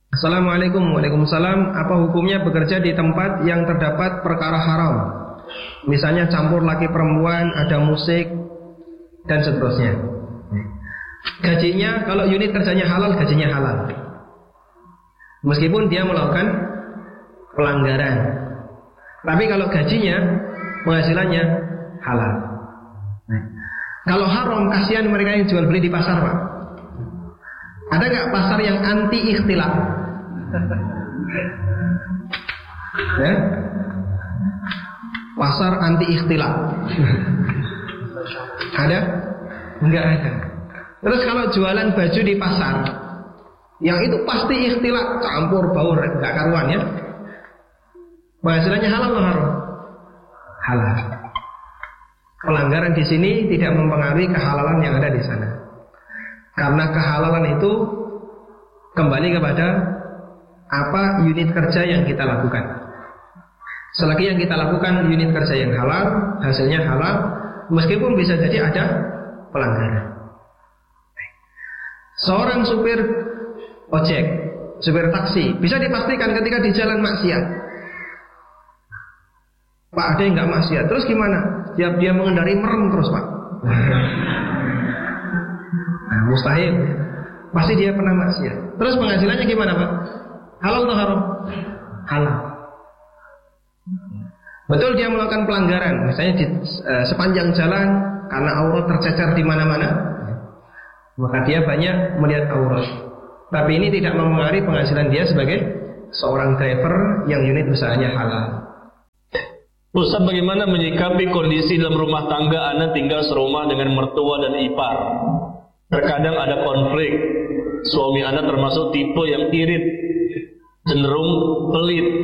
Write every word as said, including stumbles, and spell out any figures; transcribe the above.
Assalamualaikum. Waalaikumsalam. Apa hukumnya bekerja di tempat yang terdapat perkara haram? Misalnya campur laki perempuan, ada musik dan seterusnya. Gajinya, kalau unit kerjanya halal, gajinya halal. Meskipun dia melakukan pelanggaran. Tapi kalau gajinya, penghasilannya halal. Kalau haram, kasihan mereka yang jual beli di pasar, Pak. Ada nggak pasar yang anti ikhtilaf? Ya? Pasar anti ikhtilaf. Ada? Enggak ada. Terus kalau jualan baju di pasar, yang itu pasti ikhtilaf, campur baur, enggak karuan ya. Penghasilannya halal atau haram? Halal. Pelanggaran di sini tidak mempengaruhi kehalalan yang ada di sana. Karena kehalalan itu kembali kepada apa unit kerja yang kita lakukan. Selagi yang kita lakukan unit kerja yang halal, hasilnya halal, meskipun bisa jadi ada pelanggaran. Seorang supir ojek, supir taksi, bisa dipastikan ketika di jalan maksiat. Pak, ada yang nggak maksiat, terus gimana? Tiap dia mengendarai merem terus, Pak. Nah, mustahil. Pasti dia pernah maksiat. Terus penghasilannya gimana, Pak? Halal atau haram? Halal. Betul dia melakukan pelanggaran, misalnya di uh, sepanjang jalan karena aurat tercecer di mana-mana, maka dia banyak melihat aurat. Tapi ini tidak mempengaruhi penghasilan dia sebagai seorang driver yang unit usahanya halal. Ustaz, bagaimana menyikapi kondisi dalam rumah tangga Anda tinggal serumah dengan mertua dan ipar? Terkadang ada konflik. Suami Anda termasuk tipe yang irit, cenderung pelit.